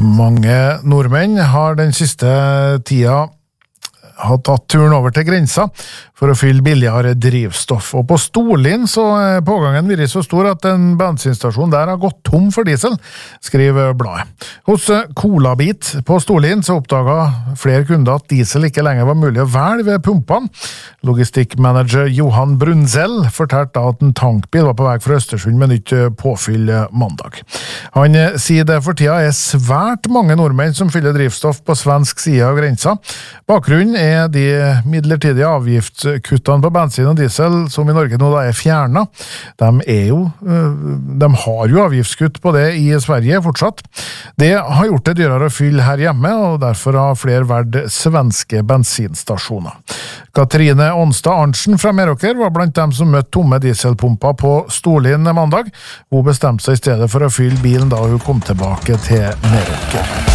Mange nordmenn har den siste tida har tatt turen over til grensa for å fylle billigere drivstoff. Og på Storlien så er pågangen vært så stor at en bensinstasjon der har gått tom for diesel, skriver bladet. Hos Colabit på Storlien så oppdaget flere kunder at diesel ikke lenger var mulig å velge ved pumpene. Logistikkmanager Johan Brunzell fortalte at en tankbil var på vei fra Østersund med nytt påfyll mandag. Han sier det for tida er svært mange nordmenn som fyller drivstoff på svensk side av grensa. Bakgrunnen er de midlertidige avgiftskuttene på bensin og diesel som i Norge nå da er fjernet. De har jo avgiftskutt på det i Sverige fortsatt. Det har gjort det dyrere å fylle her hjemme, og derfor har flere vært svenske bensinstasjoner. Katrine Onstad Arntzen fra Meråker var blant dem som møtte tomme dieselpumper på Storlien mandag. Hun bestemte seg i stedet for å fylle bilen da hun kom tilbake til Meråker.